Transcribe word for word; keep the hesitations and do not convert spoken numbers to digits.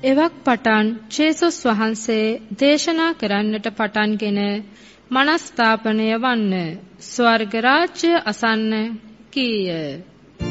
එවක් පටන් ජේසුස් වහන්සේ දේශනා කරන්නට පටන්ගෙන මනස්ථාපනය වන්න ස්වර්ග රාජ්‍ය අසන්න කීය.